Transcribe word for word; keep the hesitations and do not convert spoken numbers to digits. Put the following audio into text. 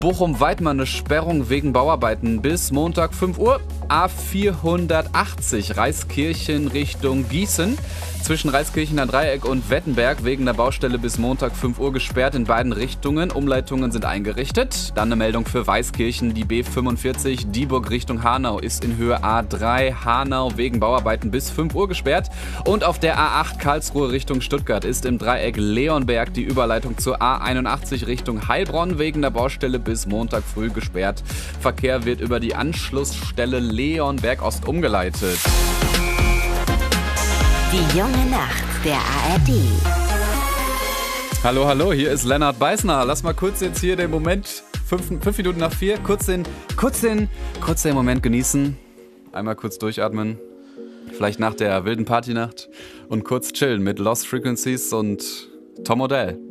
Bochum-Weidmann eine Sperrung wegen Bauarbeiten bis Montag fünf Uhr. A vierhundertachtzig Reiskirchen Richtung Gießen. Zwischen Reiskirchener Dreieck und Wettenberg wegen der Baustelle bis Montag fünf Uhr gesperrt in beiden Richtungen. Umleitungen sind eingerichtet. Dann eine Meldung für Weißkirchen. Die B fünfundvierzig Dieburg Richtung Hanau ist in Höhe A drei. Hanau wegen Bauarbeiten bis fünf Uhr gesperrt. Und auf der A acht Karlsruhe Richtung Stuttgart ist im Dreieck Leonberg die Überleitung zur A einundachtzig Richtung Heilbronn wegen der Baustelle bis Montag früh gesperrt. Verkehr wird über die Anschlussstelle Leonberg Ost umgeleitet. Die junge Nacht der A R D. Hallo, hallo, hier ist Lennart Beißner. Lass mal kurz jetzt hier den Moment, fünf, fünf Minuten nach vier, kurz den, kurz den, kurz den Moment genießen. Einmal kurz durchatmen. Vielleicht nach der wilden Partynacht. Und kurz chillen mit Lost Frequencies und Tom Odell.